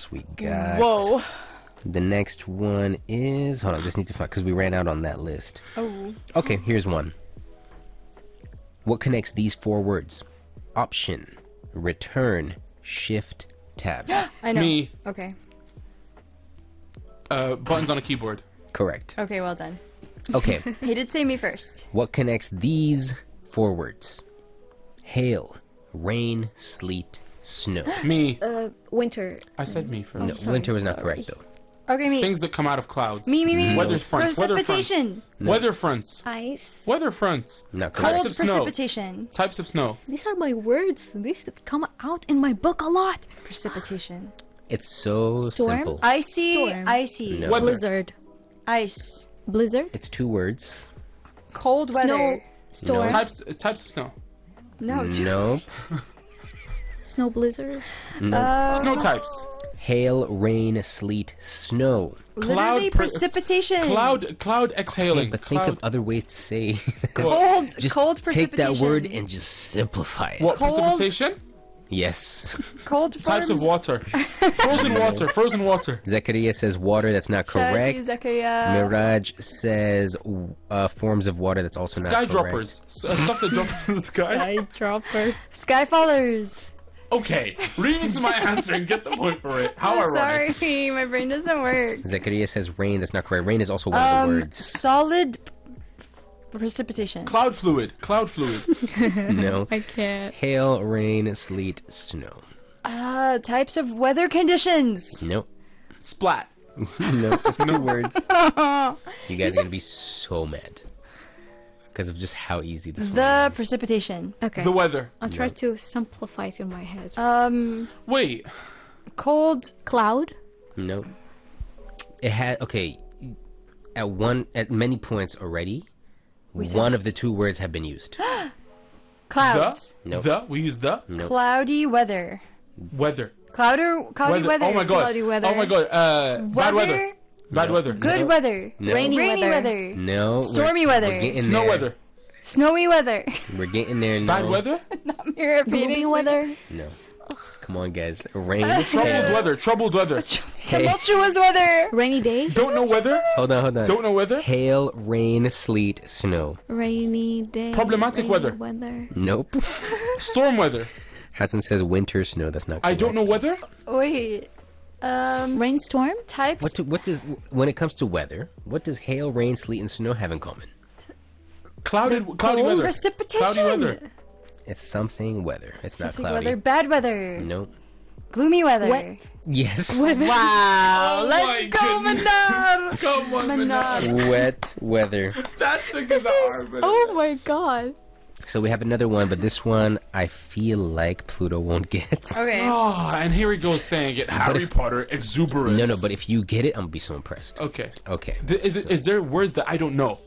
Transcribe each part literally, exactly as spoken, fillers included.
else we got? Whoa. The next one is... Hold on, I just need to find... Because we ran out on that list. Oh. Okay, here's one. What connects these four words? Option, return, shift, tab. I know. Me. Okay. Uh, buttons on a keyboard. Correct. Okay, well done. Okay. He did say me first. What connects these four words? Hail, rain, sleet, snow. Me. Uh, winter. I said me first. No, sorry, winter was not sorry. correct, though. Okay, me. Things that come out of clouds. Me, me, me. Weather fronts. Weather fronts. Precipitation. No. Weather fronts. Ice. Weather fronts. Not Types correct. Cold of snow. precipitation. Types of snow. These are my words. These come out in my book a lot. Precipitation. It's so Storm? simple. Icy. Storm. Icy. No. Weather. Blizzard. Ice. Blizzard. It's two words. Cold weather. Snow. Storm. No. Types types of snow. No. two- Nope. Snow blizzard. No. Uh, Snow types. Hail, rain, sleet, snow. Literally Cloud pre- precipitation. Cloud cloud exhaling. Hey, but think Cloud- of other ways to say. Cold. Just cold take precipitation. that word and just simplify it. what Cold- precipitation? Yes. Cold Types of forms. water. Frozen water. Frozen water. Zechariah says water. That's not Shout out to correct. you, Zechariah. Mirage says uh, forms of water. That's also not Sky correct. droppers. S- uh, stuff that drops from the sky. droppers. Skyfallers. Okay. Read into my answer and get the point for it. How I'm ironic. sorry, my brain doesn't work. Zechariah says rain. That's not correct. Rain is also one of the Um, words. solid precipitation. Cloud fluid. Cloud fluid. No. I can't. Hail, rain, sleet, snow. Uh, types of weather conditions. Nope. Splat. No, it's two words. You guys are gonna be so mad because of just how easy this The one is. precipitation. Okay. The weather. I'll try to simplify it in my head. Um, Wait. cold. Cloud. Nope. It had okay. At one, at many points already, one of the two words have been used. Clouds. The. Nope. The. We use the. Nope. Cloudy weather. Weather. Clouder, cloudy weather. Oh my god. Cloudy weather. Oh my god. Uh, bad weather. Bad No. weather. Good No. weather. No. Rainy, Rainy weather. weather. No. Stormy we're, weather. We're getting Snow there. weather. Snowy weather. We're getting there. Bad No. weather. Not me repeating. Gloomy weather. No. Come on, guys. Rain. Troubled hail. weather. Troubled weather. Tumultuous weather. Rainy day. Don't know weather. Hold on, hold on. Don't know weather. Hail, rain, sleet, snow. Rainy day. Problematic rainy weather. Weather. Nope. Storm weather. Hassan says winter, snow. That's not. I don't know correct. weather. Wait. Um, Rainstorm. types. What, do, what does when it comes to weather? What does hail, rain, sleet, and snow have in common? Clouded. Cloudy Cold weather. precipitation. Cloudy weather. It's something weather. It's Something not cloudy. weather. Bad weather. Nope. Gloomy weather. Wet. Yes. Wow. Oh Let's my go, goodness. Manar. Come on, Manar. Manar. Wet weather. That's a good argument. Oh my god. So we have another one, but this one I feel like Pluto won't get. Okay. Oh, and here he goes saying it. Harry if- Potter exuberance. No, no, but if you get it, I'm gonna be so impressed. Okay. Okay. Th- Is it? Is there words that I don't know?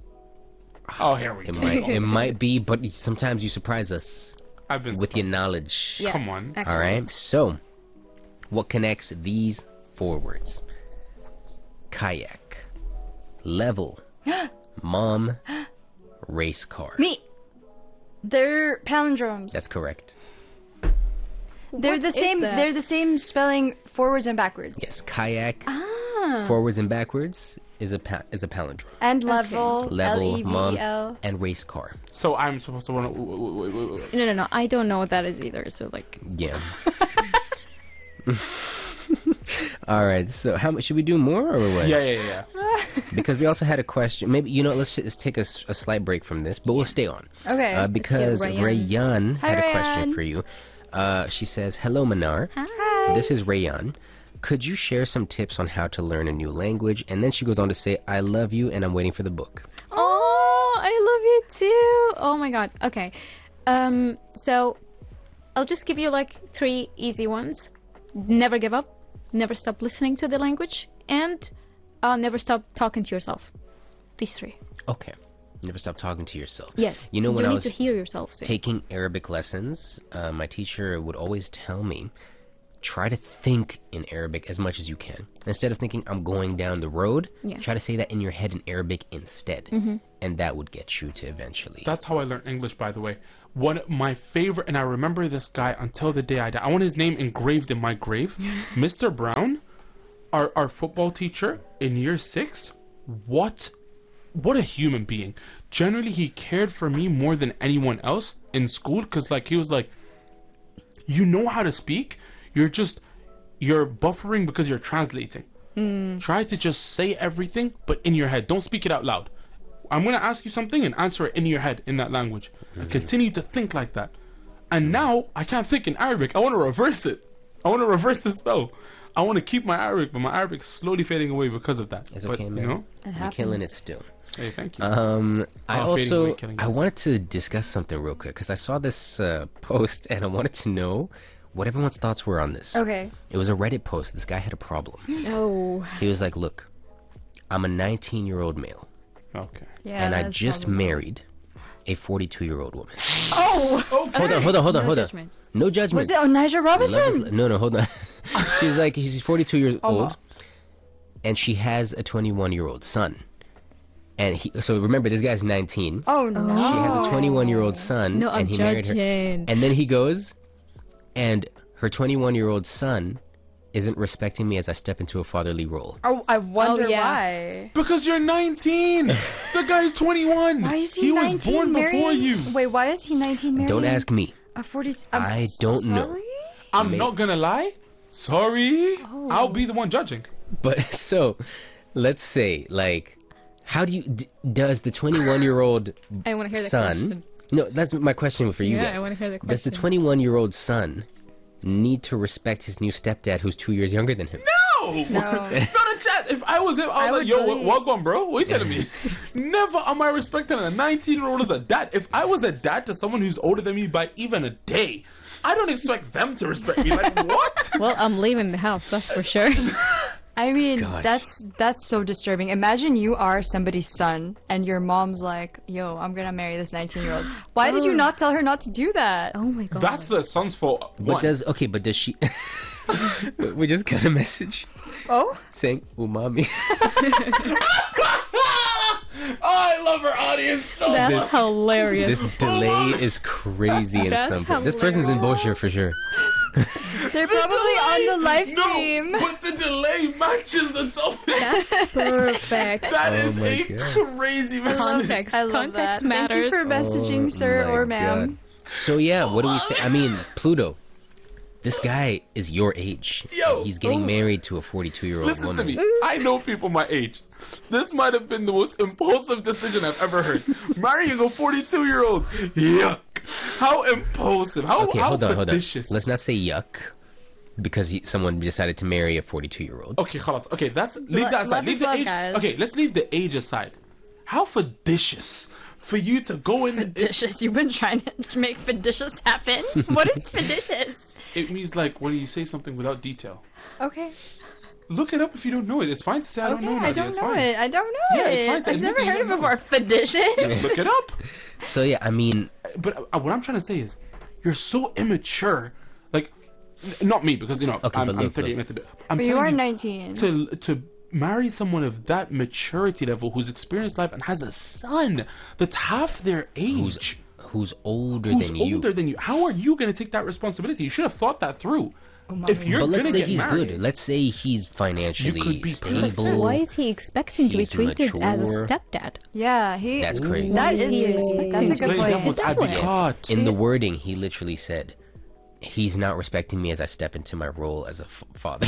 Oh, here we It go. might, it might be, but sometimes you surprise us I've been with your knowledge. Yeah. Come on. All right. So, what connects these four words? Kayak, level, mom, race car. Me. They're palindromes. That's correct. they're What the is same. that? They're the same spelling forwards and backwards. Yes, kayak, Ah. forwards and backwards is a pa- is a palindrome. And level. Level, L E V mom, E L. and race car. So I'm supposed to run. w- w- w- w- No, no, no. I don't know what that is either. So like. Yeah. All right. So, how much should we do more or what? Yeah, yeah, yeah. Because we also had a question. Maybe you know. Let's just take a, s- a slight break from this, but we'll stay on. Okay. Uh, because Rayan. Rayan Hi, had a question Rayan. for you. Uh, she says, "Hello, Manar. Hi. This is Rayan. Could you share some tips on how to learn a new language?" And then she goes on to say, "I love you, and I'm waiting for the book." Oh, I love you too. Oh my god. Okay. Um. So, I'll just give you like three easy ones. Never give up. Never stop listening to the language, and uh, never stop talking to yourself. These three. Okay. Never stop talking to yourself. Yes. You know, when you I need was to hear yourself. Say. taking Arabic lessons, uh, my teacher would always tell me, try to think in Arabic as much as you can. Instead of thinking, I'm going down the road, Yeah. try to say that in your head in Arabic instead. Mm-hmm. And that would get you to eventually. That's how I learned English, by the way. one of my favorite, and I remember this guy until the day I die. I want his name engraved in my grave. Mister Brown, our our football teacher in year six. What, what a human being. Generally, he cared for me more than anyone else in school, because like he was like, you know how to speak. You're just you're buffering because you're translating. Mm. Try to just say everything, but in your head. Don't speak it out loud. I'm going to ask you something and answer it in your head in that language. Mm-hmm. And continue to think like that. And now I can't think in Arabic. I want to reverse it. I want to reverse the spell. I want to keep my Arabic, but my Arabic's slowly fading away because of that. It's but, okay, man. You know? You're killing it still. Hey, thank you. Um, I Oh, fading also away, killing I us. wanted to discuss something real quick because I saw this uh, post and I wanted to know what everyone's thoughts were on this. Okay. It was a Reddit post. This guy had a problem. Oh. He was like, "Look, I'm a nineteen-year-old male, Okay. Yeah. and I that's just probably- married a forty-two-year-old woman." Oh, Hold on, hold on, hold on, No hold judgment. on. No judgment. was it on Nigel Love is- Robinson? no, no, hold on. She was like, he's forty-two years Oh, old, wow. and she has a twenty-one-year-old son. And he, so remember, this guy's nineteen. Oh no. She has a twenty-one-year-old son, No, and I'm he married her. judging. And then he goes, and her twenty-one-year-old son isn't respecting me as I step into a fatherly role. Oh, I wonder Oh, yeah. why. Because you're nineteen. The guy's twenty-one. Why is he, he nineteen was born marrying? before you. Wait, why is he nineteen marrying? Don't ask me. A forty. I'm I don't know. sorry? I'm Mate. not gonna lie. Sorry. Oh. I'll be the one judging. But so, let's say, like, how do you, d- does the twenty-one-year-old I want to hear the son, question. no, that's my question for you Yeah, guys. I wanna hear the Does the question. twenty-one-year-old son need to respect his new stepdad who's two years younger than him? No. No. Not a chance. If I was him, I was I like, would yo, really- what, what going, bro? What you telling me? Never am I respecting a nineteen-year-old as a dad. If I was a dad to someone who's older than me by even a day, I don't expect them to respect me. Like, what? Well, I'm leaving the house, that's for sure. I mean, Gosh. that's that's so disturbing. Imagine you are somebody's son, and your mom's like, "Yo, I'm gonna marry this nineteen-year-old." Why did you not tell her not to do that? Oh my god. That's the son's fault. But One. does, okay, but does she, we just got a message Oh, saying umami. Oh, I love our audience so much. That's hilarious. This delay is crazy in That's some point. This person's in bullshit for sure. they're probably on the live stream. No, but the delay matches the topic. That's perfect. That Oh is my a God. crazy message. Context. I love Context that. matters. Thank you for messaging, Oh sir my or ma'am. God. So yeah, what do we say? I mean, Pluto. This guy is your age. Yo. and he's getting married to a forty-two-year-old Listen woman. to me. I know people my age. This might have been the most impulsive decision I've ever heard. Marrying a forty-two-year-old. Yuck. How impulsive. How, Okay, how hold on, hold on. seditious. Let's not say yuck, because he, someone decided to marry a forty-two-year-old. Okay, khalas. Okay, that's leave Lo- that aside. love Leave is the love, age. guys. Okay, let's leave the age aside. How fedicious for you to go in. It, Fedicious. You've been trying to make fedicious happen. What is fedicious? it means like when you say something without detail. Okay. Look it up if you don't know it. It's fine to say I don't Okay, know. I Nadia. don't It's know fine. it. I don't know Yeah, it's it. fine to I've admit never that you heard it don't before. Fedicious. Look it up. So yeah, I mean, But uh, what I'm trying to say is, you're so immature. Like, n- not me because you know Okay, I'm, but I'm look, thirty-eight. look. meant to be- I'm But you telling are nineteen. to to marry someone of that maturity level who's experienced life and has a son that's half their age. who's who's older who's than you? older than you. How are you going to take that responsibility? You should have thought that through. If you're But let's gonna say get he's married, good. Let's say he's financially could be stable. Why is he expecting to be He's treated as a mature. stepdad? Yeah, he. That's crazy. That Why is. is he expecting That's a to good be Playing point. devil's that way? advocate. In the wording, he literally said, "He's not respecting me as I step into my role as a f- father."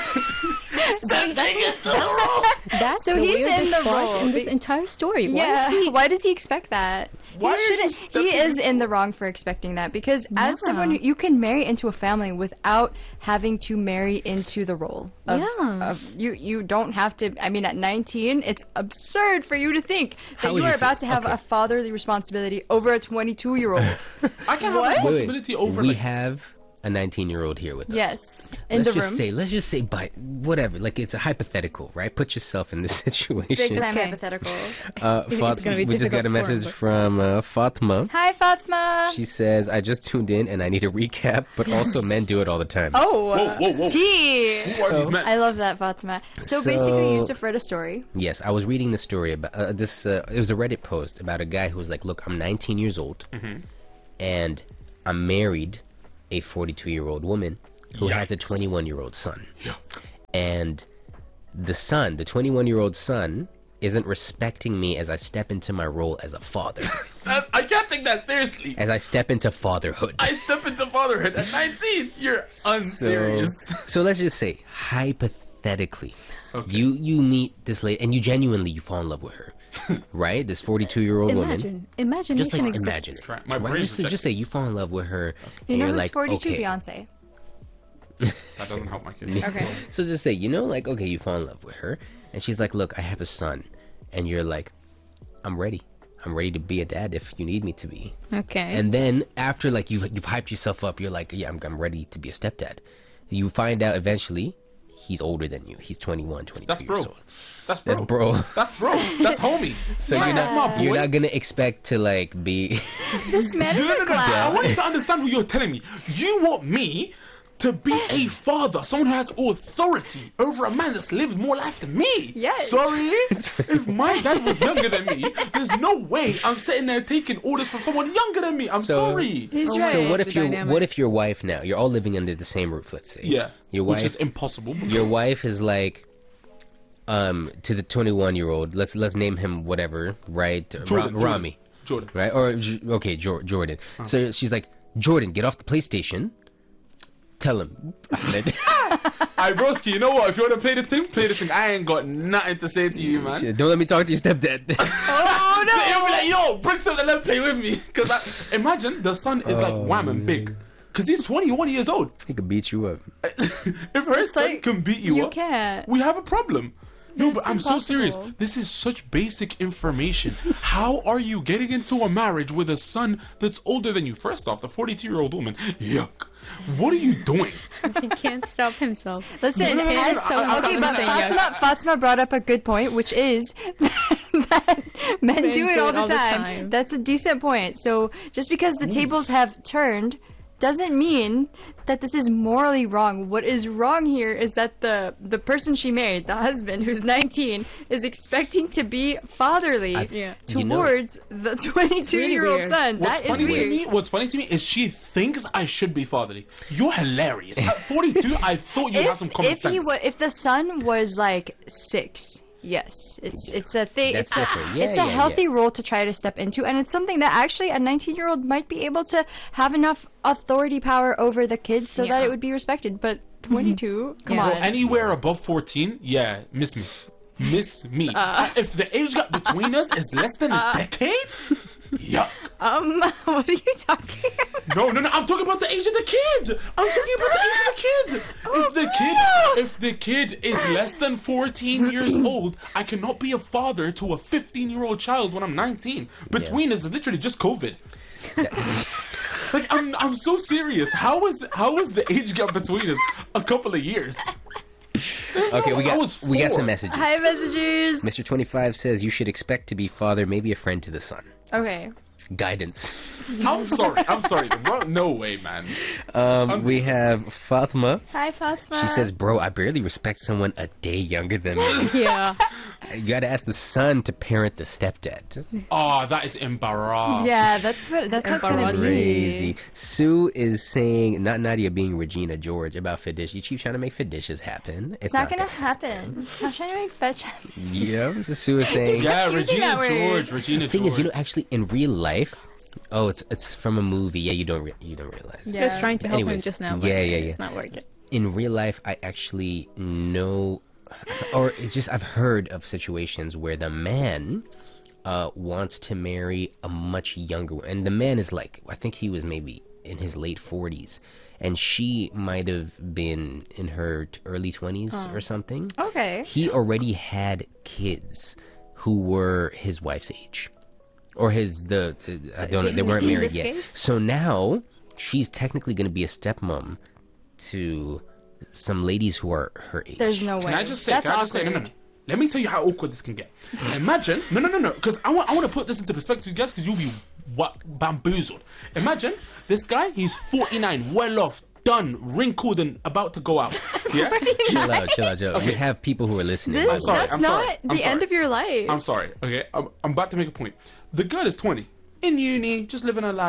That's So the he's in weirdest the part role. in this entire story. Why Yeah. is he? Why does he expect that? Why are he you shouldn't. stepping He is in the wrong for expecting that because as Yeah. someone, who- you can marry into a family without having to marry into the role. Of, Yeah. of- you you don't have to. I mean, at nineteen, it's absurd for you to think How that would you you are about to feel? have Okay. a fatherly responsibility over a twenty-two-year-old. I can have What? Wait, wait. responsibility over. we like, have a nineteen-year-old here with us. Yes, in let's the just room. say, let's just say, by whatever, like it's a hypothetical, right? Put yourself in this situation. Big time Okay. hypothetical. Uh, Fat- gonna be we just got a difficult for him, message but- from uh, Fatma. Hi, Fatma. She says, "I just tuned in and I need a recap, but also men do it all the time." Oh, Whoa, whoa, whoa. tea. Who are these men? I love that, Fatma. So, So- basically, Yusuf read a story. Yes, I was reading the story about uh, this. Uh, it was a Reddit post about a guy who was like, "Look, I'm nineteen years old, and I'm married a forty-two-year-old woman who has a Yikes. twenty-one-year-old son. Yeah. And the son, the twenty-one-year-old son, isn't respecting me as I step into my role as a father, That's, I can't take that seriously. as I step into fatherhood. I step into fatherhood at nineteen. You're unserious. So, so let's just say, hypothetically, Okay. you you meet this lady and you genuinely you fall in love with her, right? This forty-two-year-old woman. Imagine, imagination Just like exists. imagine it. Right, my Right? brain Just, rejects just say you fall in love with her. You and know you're who's like, forty-two? okay. Beyonce. That doesn't help my kids. Okay. So just say, you know, like, okay, you fall in love with her, and she's like, look, I have a son, and you're like, I'm ready. I'm ready to be a dad if you need me to be. Okay. And then after, like, you've, you've hyped yourself up, you're like, yeah, I'm, I'm ready to be a stepdad. You find out eventually he's older than you. He's twenty-one, twenty-two That's bro. years old. That's bro. That's bro. That's bro. That's homie. So Yeah. you're That's my not, boy. you're not gonna expect to, like, be... This man is No, no, a no, no. I clown. want you to understand what you're telling me. You want me to be a father, someone who has authority over a man that's lived more life than me. Yes. Sorry? If my dad was younger than me, there's no way I'm sitting there taking orders from someone younger than me. I'm So- sorry. He's Oh, right. So what The if your dynamic. what if your wife now, you're all living under the same roof, let's say. Yeah. Your wife... Which is impossible. your wife is like um to the twenty-one year old, let's let's name him whatever, right? Jordan, Ra- Jordan. Rami, Jordan. right? Or J- okay, Jor- Jordan. So she's like, Jordan, get off the PlayStation. Tell him. Hey, broski, you know what? If you want to play the thing, play the thing. I ain't got nothing to say to you, man. Don't let me talk to your stepdad. Oh no! You'll be like, yo, bring something and let play with me. Because imagine the son is like wham and big. Because he's twenty-one years old. He could beat you up. If her son like, can beat you, you up, can't. we have a problem. No, It's but I'm so serious. impossible. This is such basic information. How are you getting into a marriage with a son that's older than you? First off, the forty-two-year-old woman. Yuck. What are you doing? He can't stop himself. Listen, No, no, no, no, as- no, I- I- okay, I'm but not saying Fatima, Fatima brought up a good point, which is that men Men do it do all it the all the time. time. That's a decent point. So just because the tables have turned doesn't mean that this is morally wrong. What is wrong here is that the the person she married, the husband who's nineteen, is expecting to be fatherly Yeah. You know- towards the twenty-two-year-old weird. son. What's That is funny to weird. me? What's funny to me is she thinks I should be fatherly. You're hilarious. At forty-two, I thought you had If, some common if sense. he wa- if the son was like six, yes, it's it's a thing. That's It's a different. Yeah, it's a yeah, healthy yeah. role to try to step into, and it's something that actually a nineteen year old might be able to have enough authority power over the kids so that Yeah. it would be respected. But twenty two, come Yeah. on. Bro, anywhere above fourteen, yeah, miss me. Miss me. Uh. if the age gap between us is less than a decade, yuck. um, what are you talking about? No, no, no. I'm talking about the age of the kid. I'm talking about the age of the kid. If the kid, if the kid is less than fourteen years old, I cannot be a father to a fifteen-year-old child when I'm nineteen. Between us is literally just COVID. Like I'm, I'm so serious. How is, how is the age gap between us a couple of years? There's Okay, no- we I got was we got four. some messages. Hi, messages. Mister twenty-five says you should expect to be father, maybe a friend to the son. Okay. Guidance. I'm sorry. I'm sorry. Bro, no way, man. Um, we have Fatima. Hi, Fatima. She says, bro, I barely respect someone a day younger than me. Yeah. You gotta ask the son to parent the stepdad. Oh, that is embarrassing. Yeah, that's what that's what's gonna be. Crazy. Sue is saying, not Nadia being Regina George about Fedish. You keep trying to make Fedishes happen. It's, It's not gonna happen. I'm trying to make fetch happen. Yeah, so Sue is saying. Yeah, using Regina that word. George. Regina The thing George. is, you know, actually, in real life, oh, it's it's from a movie. Yeah, you don't re- you don't realize. Yeah. I was trying to help him Anyways, just now, but yeah, yeah, it's yeah. not working. In real life, I actually know, or it's just I've heard of situations where the man uh, wants to marry a much younger, and the man is like, I think he was maybe in his late forties, and she might have been in her t- early twenties or something. Okay. He already had kids who were his wife's age, or his the, the I don't know, they in- weren't in married this yet. case? So now she's technically going to be a stepmom to some ladies who are her age. There's no way. Can I just say? That's Can I awkward. just say? No, no, no. Let me tell you how awkward this can get. Imagine, no, no, no, no, because I want, I want to put this into perspective, guys, because you'll be what bamboozled. Imagine this guy. He's forty-nine, well off, done, wrinkled, and about to go out. Yeah. Chill out, chill out, chill out. We have people who are listening. This, by I'm the sorry, way. that's I'm not sorry, the I'm end sorry. of your life. I'm sorry. Okay, I'm, I'm about to make a point. The girl is twenty, in uni, just living her life.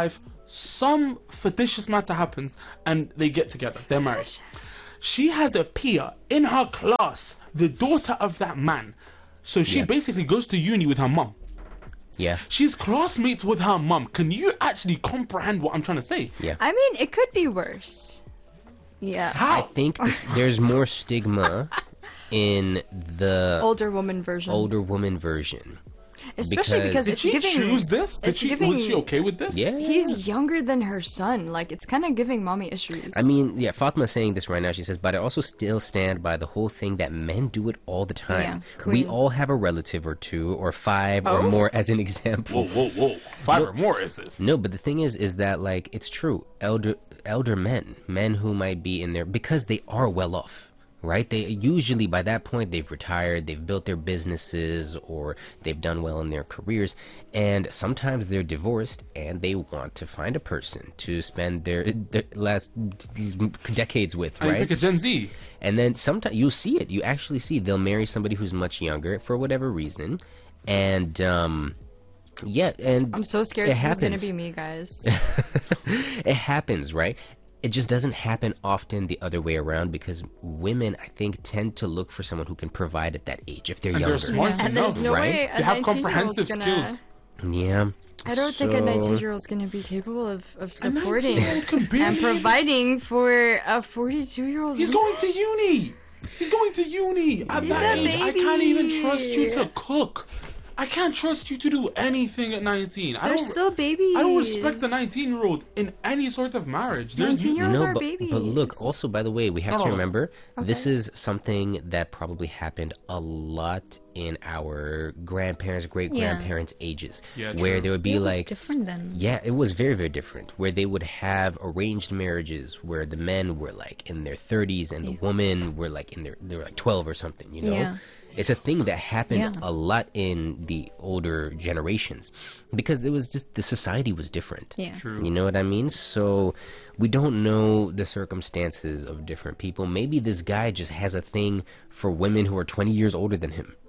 some fictitious matter happens and they get together. They're married. She has a peer in her class, the daughter of that man. So she Yeah. basically goes to uni with her mum. Yeah. She's classmates with her mum. Can you actually comprehend what I'm trying to say? Yeah. I mean, it could be worse. Yeah. How? I think this, there's more stigma in the Older woman version. older woman version. Especially because- because, Did it's she giving. choose this? Did it's she, giving- was she okay with this? Yeah. He's younger than her son. Like, it's kind of giving mommy issues. I mean, yeah, Fatma's saying this right now. She says, but I also still stand by the whole thing that men do it all the time. Yeah, we queen. all have a relative or two or five or Oh? more as an example. Whoa, whoa, whoa. Five or more is this? No, but the thing is, is that like it's true. Elder elder men, men who might be in there because they are well off, right? They usually by that point they've retired, they've built their businesses, or they've done well in their careers, and sometimes they're divorced and they want to find a person to spend their, their last decades with, I mean, right? pick a Gen Z. And then sometimes you'll see it. You actually see they'll marry somebody who's much younger for whatever reason, and um. Yeah, and I'm so scared it this is going to happens. be me, guys. It happens, right? It just doesn't happen often the other way around because women, I think, tend to look for someone who can provide at that age if they're And younger. they're smart and enough. there's no right? way a They have nineteen-year-old's comprehensive gonna... skills. Yeah. I don't think a So- nineteen-year-old's going to be capable of, of supporting nineteen-year-old can barely- and providing for a forty-two-year-old. He's going to uni. He's going to uni. At He's that a age, I can't even baby. trust you to cook. I can't trust you to do anything at nineteen. I They're don't, still babies. I don't respect the nineteen-year-old in any sort of marriage. There's nineteen-year-olds No, are but, babies. but look, also, by the way, we have No, to no, no. remember this is something that probably happened a lot in our grandparents, great grandparents' ages, Yeah, where true. there would be It was like different then. Yeah, it was very, very different. Where they would have arranged marriages where the men were like in their thirties and the women were like in their they were like twelve or something. You know, Yeah. it's a thing that happened Yeah. a lot in the older generations because it was just the society was different. Yeah. True. You know what I mean? So we don't know the circumstances of different people. Maybe this guy just has a thing for women who are twenty years older than him.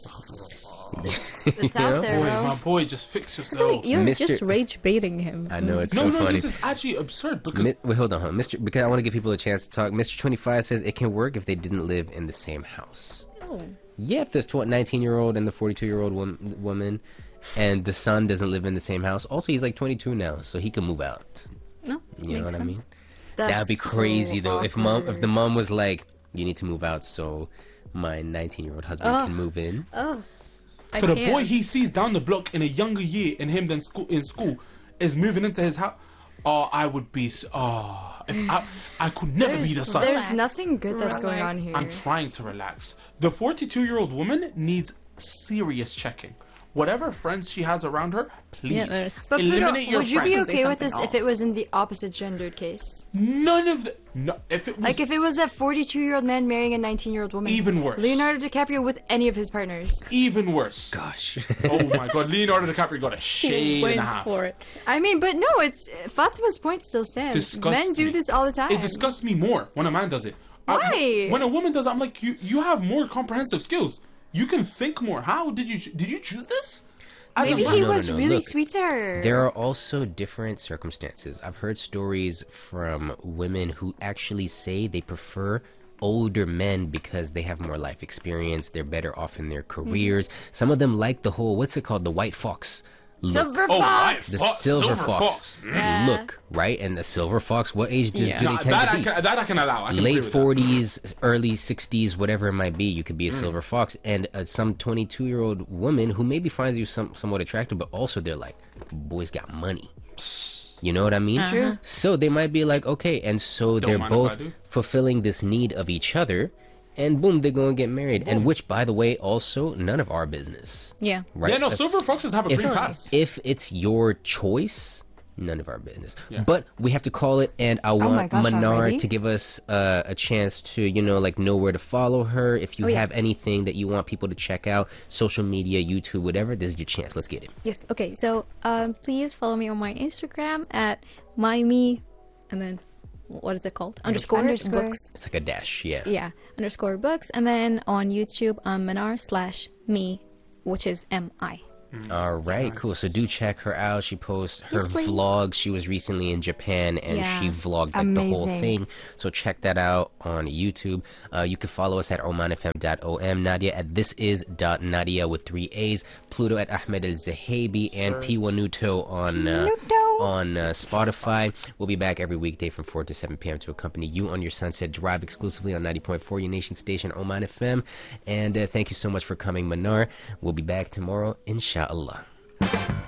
It's You know? out there, Boy, bro. my boy, just fix Really, yourself. you're Mister just rage baiting him. I know it's No, so no, funny. this is actually absurd because Mi- wait, hold on, huh? Mister Because I want to give people a chance to talk. Mister twenty-five says it can work if they didn't live in the same house. Oh. Yeah, if the nineteen-year-old and the forty-two-year-old wom- woman, and the son doesn't live in the same house. Also, he's like twenty-two now, so he can move out. No, You know makes what I mean? sense. That'd be That's crazy so though. If mom, if awkward. the mom was like, "You need to move out," so my nineteen-year-old husband Oh. can move in. Oh. I so the can't. boy he sees down the block in a younger year in him than school in school is moving into his house. Oh, I would be. s- Oh, if I, I could never be the There's, son. there's Relax. nothing good that's going on here. I'm trying to relax. The forty-two-year-old woman needs serious checking. Whatever friends she has around her, please Yeah, there's- But Pluto, eliminate your would you be friends. okay with Say this something. if it was in the opposite gendered case? None of the. No, if it was Like if it was a forty-two-year-old man marrying a nineteen-year-old woman. Even worse. Leonardo DiCaprio with any of his partners. even worse. Gosh. Oh my God, Leonardo DiCaprio got a shade went and a half. for it. I mean, but no, it's Fatima's point still stands. Disgusts Men do me. this all the time. It disgusts me more when a man does it. I- Why? when a woman does it, I'm like, you you have more comprehensive skills. You can think more. How did you ch- did you choose this? As a Maybe man- he No, no, was no, really look, sweet to her. There are also different circumstances. I've heard stories from women who actually say they prefer older men because they have more life experience, they're better off in their careers. Some of them like the whole, what's it called, the white fox look. Silver Oh, right. Fox. The Fo- silver, silver fox, fox. Mm. Yeah. look, right? And the silver fox, what age does Yeah. do No, they tend that to I be? can that I can allow. I can agree Late with that. forties, early sixties, whatever it might be, you could be a Mm. silver fox. And uh, some twenty-two-year-old woman who maybe finds you some, somewhat attractive, but also they're like, boy's got money. You know what I mean? True. So they might be like, okay, and so they're mind if both I do. fulfilling this need of each other, and boom, they're going to get married. And which, by the way, also none of our business, Yeah. right? Yeah, no, If- silver foxes have a if, green pass. if it's your choice, none of our business. Yeah. But we have to call it, and I Oh my want gosh, Manar already? to give us uh, a chance to, you know, like know where to follow her. If you Oh, yeah. have anything that you want people to check out, social media, YouTube, whatever, this is your chance. Let's get it. Yes. Okay. So, um, please follow me on my Instagram at myme, and then what is it called? Underscore, Underscore. books. It's like a dash, yeah. Yeah. Underscore books, and then on YouTube, um, Manar slash me, which is M I. All right, cool. So do check her out. She posts her Yes, please. vlog. She was recently in Japan and Yeah. she vlogged like the whole Amazing. thing. So check that out on YouTube. Uh, you can follow us at oman f m dot o m, Nadia at thisis.nadia with three A's, Pluto at Ahmed El Zahabi, and Piwanuto on uh, Nuto. on uh, Spotify. We'll be back every weekday from four to seven p.m. to accompany you on your Sunset Drive exclusively on ninety point four, your nation station, Oman F M. And uh, thank you so much for coming, Manar. We'll be back tomorrow, inshallah.